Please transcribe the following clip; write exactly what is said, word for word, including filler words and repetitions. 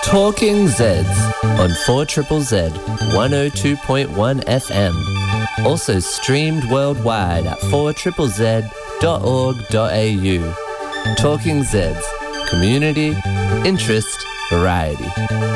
Talking Zeds on four Z Z Z one oh two point one F M. Also streamed worldwide at four Z Z Z dot org dot A U. Talking Zeds. Community, interest, variety.